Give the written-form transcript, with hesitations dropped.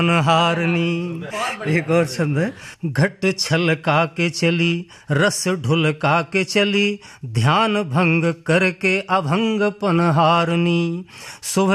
हारनी। एक और छंद है, घट छलका के चली, रस ढुलका के चली, ध्यान भंग करके अभंग पन हारनी।